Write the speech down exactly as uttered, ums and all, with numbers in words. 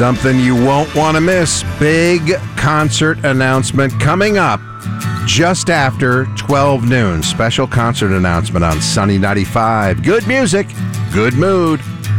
Something you won't want to miss. Big concert announcement coming up just after twelve noon. Special concert announcement on Sunny ninety-five. Good music, good mood.